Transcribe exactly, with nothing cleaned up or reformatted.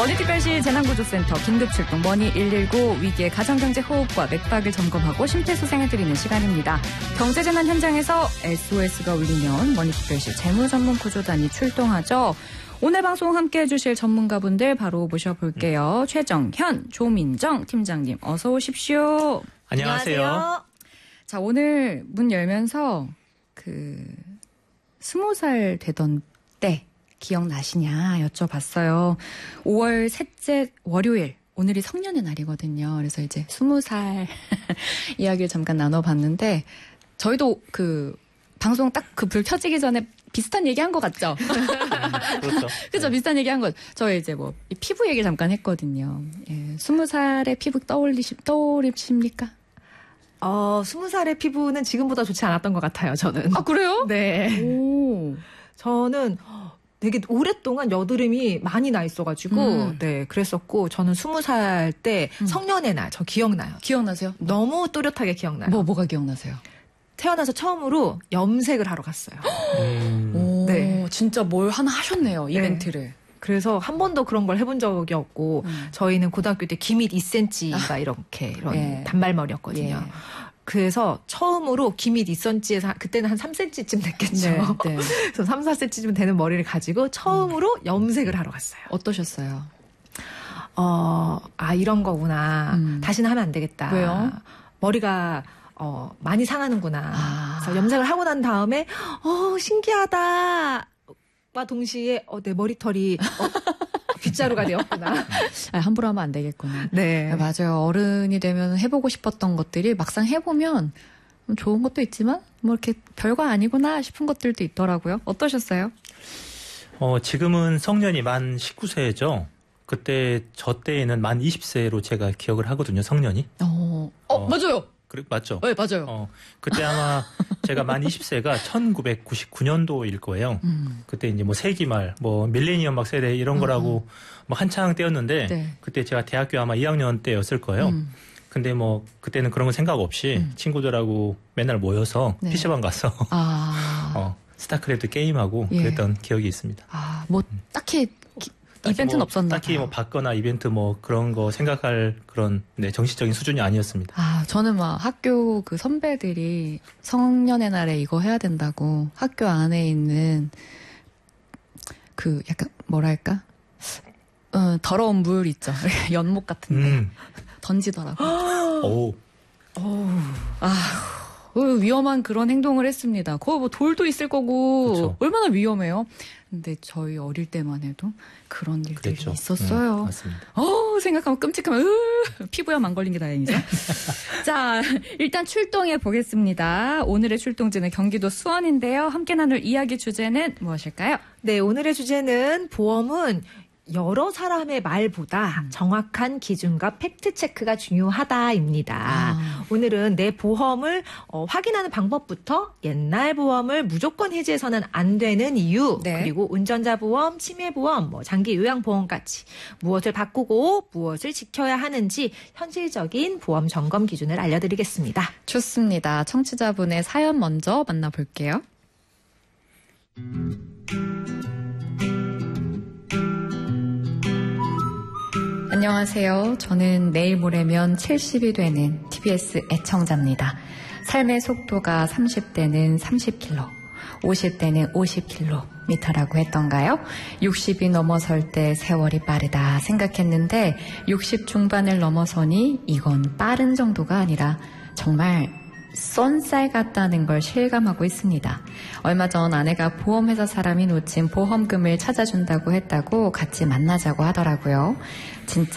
머니특별시 재난구조센터 긴급출동 머니 일일구 위기의 가정경제 호흡과 맥박을 점검하고 심폐소생해드리는 시간입니다. 경제재난 현장에서 에스오에스가 울리면 머니특별시 재무전문구조단이 출동하죠. 오늘 방송 함께해 주실 전문가분들 바로 모셔볼게요. 음. 최정현, 조민정 팀장님 어서 오십시오. 안녕하세요. 안녕하세요. 자, 오늘 문 열면서 그 스무 살 되던 때 기억나시냐 여쭤봤어요. 오월 셋째 월요일, 오늘이 성년의 날이거든요. 그래서 이제 스무 살 이야기를 잠깐 나눠봤는데 저희도 그 방송 딱 그 불 켜지기 전에 비슷한 얘기 한 것 같죠? 그렇죠. 그죠? 네. 비슷한 얘기 한 것. 저희 이제 뭐 피부 얘기 잠깐 했거든요. 예, 스무 살의 피부 떠올리시 떠오르십니까? 어, 스무 살의 피부는 지금보다 좋지 않았던 것 같아요, 저는. 아, 그래요? 네. 오. 저는 되게 오랫동안 여드름이 많이 나 있어가지고, 음. 네, 그랬었고, 저는 스무 살 때 음. 성년의 날, 저 기억나요. 기억나세요? 너무 또렷하게 기억나요. 뭐, 뭐가 기억나세요? 태어나서 처음으로 염색을 하러 갔어요. 음. 오, 네. 진짜 뭘 하나 하셨네요, 이벤트를. 네. 그래서 한 번도 그런 걸 해본 적이 없고, 음. 저희는 고등학교 때 기밋 이 센티미터가 아. 이렇게, 이런 예. 단발머리였거든요. 예. 그래서 처음으로 기밋 이 센티미터에서 그때는 한 삼 센티미터쯤 됐겠죠. 네, 네. 그래서 삼, 사 센티미터쯤 되는 머리를 가지고 처음으로 음. 염색을 하러 갔어요. 어떠셨어요? 어, 아, 이런 거구나. 음. 다시는 하면 안 되겠다. 왜요? 머리가 어, 많이 상하는구나. 아. 그래서 염색을 하고 난 다음에 어, 신기하다. 와 동시에 어, 내 머리털이 어, 빗자루가 되었구나. 아, 함부로 하면 안 되겠구나. 네. 아, 맞아요. 어른이 되면 해보고 싶었던 것들이 막상 해보면 좋은 것도 있지만 뭐 이렇게 별거 아니구나 싶은 것들도 있더라고요. 어떠셨어요? 어, 지금은 성년이 만 십구 세죠. 그때 저 때에는 만 이십 세로 제가 기억을 하거든요. 성년이. 어, 어, 어 맞아요. 그래, 맞죠? 네, 맞아요. 어, 그때 아마 제가 만 이십 세가 천구백구십구 년도일 거예요. 음. 그때 이제 뭐 세기말, 뭐 밀레니엄 막 세대 이런 거라고 음. 뭐 한창 때였는데 네. 그때 제가 대학교 아마 이 학년 때였을 거예요. 음. 근데 뭐 그때는 그런 거 생각 없이 음. 친구들하고 맨날 모여서 네. 피시방 가서 아. 어, 스타크래프트 게임하고 예. 그랬던 기억이 있습니다. 아, 뭐 딱히 이벤트는 뭐 없었나 딱히 뭐 받거나 이벤트 뭐 그런 거 생각할 그런 네, 정신적인 수준이 아니었습니다. 아, 저는 막 학교 그 선배들이 성년의 날에 이거 해야 된다고 학교 안에 있는 그 약간 뭐랄까? 어, 더러운 물 있죠. 연못 같은데 음. 던지더라고요. 오. 오. 아. 위험한 그런 행동을 했습니다. 거기 뭐 돌도 있을 거고 그쵸. 얼마나 위험해요. 근데 저희 어릴 때만 해도 그런 일들이 그랬죠. 있었어요. 네, 맞습니다. 어, 생각하면 끔찍하면 으, 피부야 안 걸린 게 다행이죠. 자, 일단 출동해 보겠습니다. 오늘의 출동지는 경기도 수원인데요. 함께 나눌 이야기 주제는 무엇일까요? 네, 오늘의 주제는 보험은 여러 사람의 말보다 정확한 기준과 팩트체크가 중요하다입니다. 아. 오늘은 내 보험을 어, 확인하는 방법부터 옛날 보험을 무조건 해지해서는 안 되는 이유 네. 그리고 운전자 보험, 치매 보험, 뭐 장기 요양보험까지 무엇을 바꾸고 무엇을 지켜야 하는지 현실적인 보험 점검 기준을 알려드리겠습니다. 좋습니다. 청취자분의 사연 먼저 만나볼게요. 안녕하세요. 저는 내일 모레면 칠십이 되는 티비에스 애청자입니다. 삶의 속도가 삼십 대는 삼십 킬로미터, 오십 대는 오십 킬로미터라고 했던가요? 육십이 넘어설 때 세월이 빠르다 생각했는데 육십 중반을 넘어서니 이건 빠른 정도가 아니라 정말 쏜살 같다는 걸 실감하고 있습니다. 얼마 전 아내가 보험회사 사람이 놓친 보험금을 찾아준다고 했다고 같이 만나자고 하더라고요. 진짜